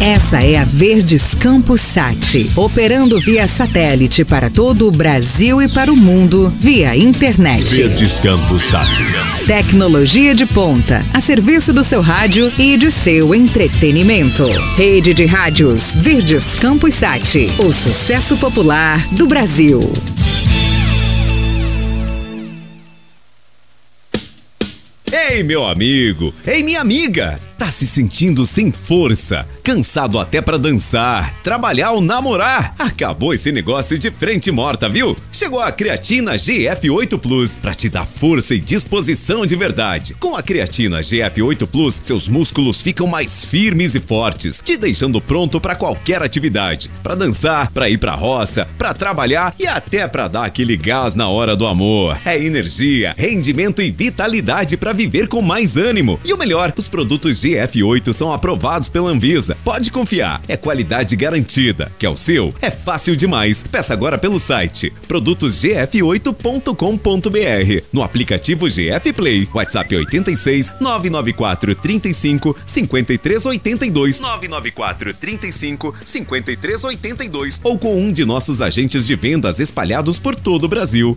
Essa é a Verdes Campos Sat, operando via satélite para todo o Brasil e para o mundo via internet. Verdes Campos Sat. Tecnologia de ponta, a serviço do seu rádio e de seu entretenimento. Rede de rádios Verdes Campos Sat, o sucesso popular do Brasil. Ei, meu amigo! Ei, minha amiga! Tá se sentindo sem força? Cansado até pra dançar, trabalhar ou namorar? Acabou esse negócio de frente morta, viu? Chegou a creatina GF8 Plus pra te dar força e disposição de verdade. Com a creatina GF8 Plus, seus músculos ficam mais firmes e fortes, te deixando pronto pra qualquer atividade. Pra dançar, pra ir pra roça, pra trabalhar e até pra dar aquele gás na hora do amor. É energia, rendimento e vitalidade pra viver com mais ânimo. E o melhor, os produtos GF8 são aprovados pela Anvisa. Pode confiar, é qualidade garantida. Quer o seu? É fácil demais. Peça agora pelo site produtosgf8.com.br, no aplicativo GF Play, WhatsApp 86 994 35 53 82 994 35 53 82 ou com um de nossos agentes de vendas espalhados por todo o Brasil.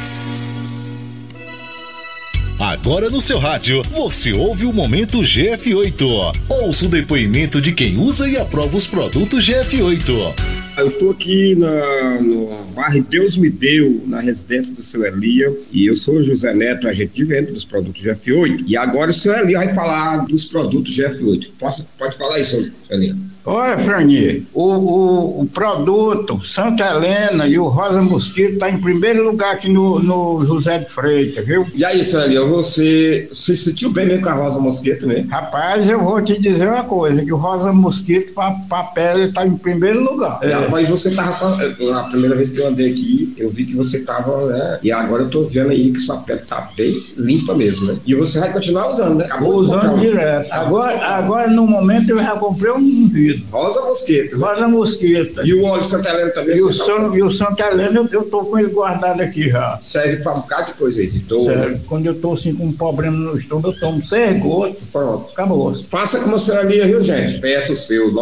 Agora no seu rádio, você ouve o Momento GF8. Ouça o depoimento de quem usa e aprova os produtos GF8. Eu estou aqui no bairro Deus Me Deu, na residência do seu Elia, e eu sou o José Neto, agente de venda dos produtos GF8. E agora o seu Elia vai falar dos produtos GF8. Pode falar isso, seu Elia? Olha, Frani, o produto Santa Helena e o Rosa Mosquito tá em primeiro lugar aqui no José de Freitas, viu? E aí, Sérgio, você se sentiu bem mesmo com a Rosa Mosquito, né? Rapaz, eu vou te dizer uma coisa, que o Rosa Mosquito pra pele tá em primeiro lugar. Rapaz, você tava a primeira vez que eu andei aqui, eu vi que você tava, né? E agora eu tô vendo aí que sua pele tá bem limpa mesmo, né? E você vai continuar usando, né? Vou usando direto. Agora, no momento, eu já comprei um vidro. Rosa Mosquito. Né? Rosa Mosquito. E o óleo Santa Helena também? E o Santa Helena, eu tô com ele guardado aqui já. Serve pra um bocado de coisa aí, de dor. Serve. Quando eu tô assim com um problema no estômago, eu tomo 6 gotas. Pronto. Acabou. Faça como a senhora Lia, viu, gente? Peça o seu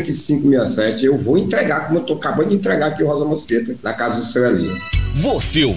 9846-3567. Eu vou entregar, como eu tô acabando de entregar aqui o Rosa Mosquito, na casa do seu Elia. Você